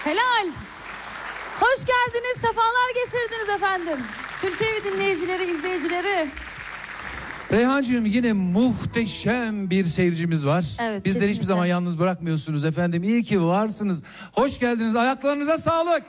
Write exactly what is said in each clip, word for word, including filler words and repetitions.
Helal. Hoş geldiniz, sefalar getirdiniz efendim. Türkiye dinleyicileri, izleyicileri. Reyhancığım, yine muhteşem bir seyircimiz var. Evet, bizleri kesinlikle. hiçbir zaman yalnız bırakmıyorsunuz efendim. İyi ki varsınız. Hoş geldiniz. Ayaklarınıza sağlık.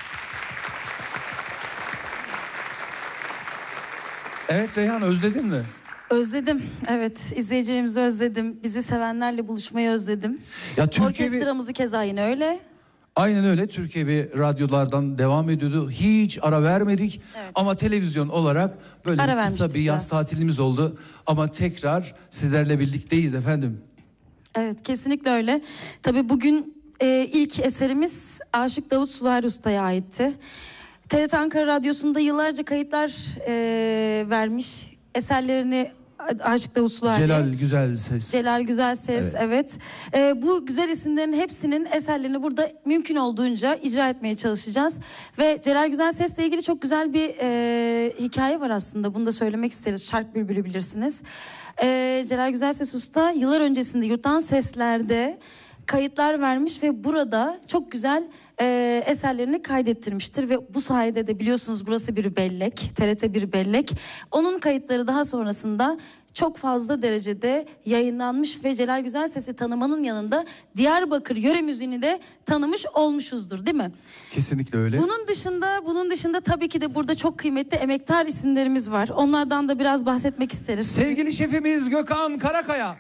Evet Reyhan, özledin mi? Özledim. Evet, izleyicilerimizi özledim. Bizi sevenlerle buluşmayı özledim. Ya Türkiye Orkestramızı keza yine öyle. Aynen öyle. Türkiye'vi radyolardan devam ediyordu. Hiç ara vermedik. Evet. Ama televizyon olarak böyle Ara kısa vermiştik bir yaz biraz. tatilimiz oldu. Ama tekrar sizlerle birlikteyiz efendim. Evet, kesinlikle öyle. Tabii bugün e, ilk eserimiz Aşık Davut Sulari Usta'ya aitti. T R T Ankara Radyosu'nda yıllarca kayıtlar e, vermiş. Eserlerini Aşık Davut Sulari. Celal Güzel Ses. Celal Güzel Ses, evet. evet. Ee, bu güzel isimlerin hepsinin eserlerini burada mümkün olduğunca icra etmeye çalışacağız. Ve Celal Güzel Ses'le ilgili çok güzel bir e, hikaye var aslında. Bunu da söylemek isteriz. Şark Bülbülü bilirsiniz. Ee, Celal Güzel Ses Usta yıllar öncesinde Yurttan Sesler'de kayıtlar vermiş ve burada çok güzel e, eserlerini kaydettirmiştir ve bu sayede de biliyorsunuz burası bir bellek, T R T bir bellek. Onun kayıtları daha sonrasında çok fazla derecede yayınlanmış ve Celal Güzel Ses'i tanımanın yanında Diyarbakır yöre müziğini de tanımış olmuşuzdur, değil mi? Kesinlikle öyle. Bunun dışında, bunun dışında tabii ki de burada çok kıymetli emektar isimlerimiz var. Onlardan da biraz bahsetmek isteriz. Sevgili şefimiz Gökhan Karakaya.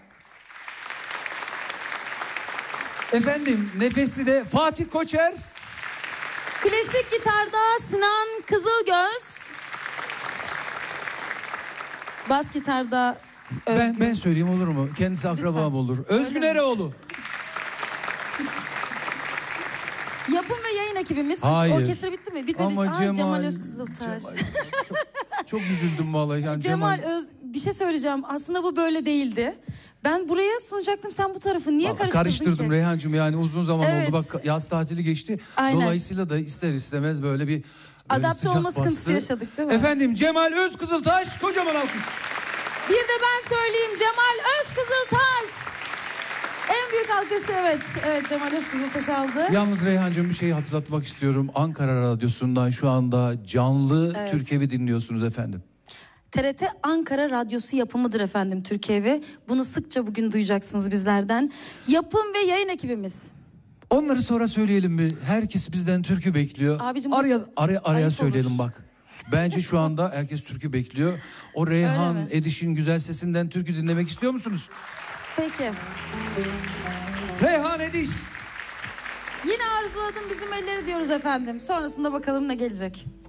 Efendim Nefesli'de Fatih Koçer. Klasik gitarda Sinan Kızılgöz. Bas gitarda Özgün. Ben, ben söyleyeyim olur mu? Kendisi akrabam Lütfen. olur. Özgün Öyle mi? Eroğlu. Yapım ve yayın ekibimiz. Hayır. Orkestra bitti mi? Bitmedi. Ama Aa, Cemal, Cemal Özkızıltaş. Cemal, çok, çok üzüldüm vallahi. Yani Cemal, Cemal Öz, bir şey söyleyeceğim. Aslında bu böyle değildi. Ben buraya sunacaktım. Sen bu tarafı niye Vallahi karıştırdın karıştırdım ki? Reyhancığım, yani uzun zaman Evet. oldu. Bak yaz tatili geçti. Aynen. Dolayısıyla da ister istemez böyle bir böyle Adapte sıcak olma sıkıntısı bastı. yaşadık, değil mi? Efendim Cemal Özkızıltaş, kocaman alkış. Bir de ben söyleyeyim, Cemal Özkızıltaş. En büyük alkışı, evet. Evet, Cemal Özkızıltaş aldı. Yalnız Reyhancığım bir şeyi hatırlatmak istiyorum. Ankara Radyosu'ndan şu anda canlı Evet. Türkiye'vi dinliyorsunuz efendim. T R T Ankara Radyosu yapımıdır efendim Türkiye'vi. Bunu sıkça bugün duyacaksınız bizlerden. Yapım ve yayın ekibimiz. Onları sonra söyleyelim mi? Herkes bizden türkü bekliyor. Abicim, bu- araya araya araya Ayıp söyleyelim olur. bak. Bence şu anda herkes türkü bekliyor. O Reyhan Öyle mi? Ediş'in güzel sesinden türkü dinlemek istiyor musunuz? Peki. Reyhan Ediş. Yine arzuladım bizim elleri diyoruz efendim. Sonrasında bakalım ne gelecek.